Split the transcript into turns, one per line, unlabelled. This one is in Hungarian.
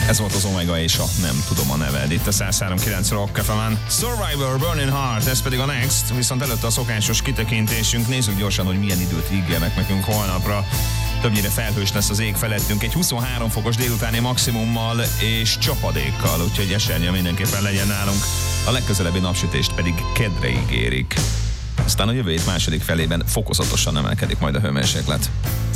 Ez volt az Omega és a nem tudom a neved. Itt a 103.9 Rock FM-en. Survivor, Burning Heart, ez pedig a Next. Viszont előtte a szokásos kitekintésünk. Nézzük gyorsan, hogy milyen időt ígérnek nekünk holnapra. Többnyire felhős lesz az ég felettünk, egy 23 fokos délutáni maximummal és csapadékkal, úgyhogy esernyő mindenképpen legyen nálunk. A legközelebbi napsütést pedig kedre ígérik. Aztán a jövő hét második felében fokozatosan emelkedik majd a hőmérséklet.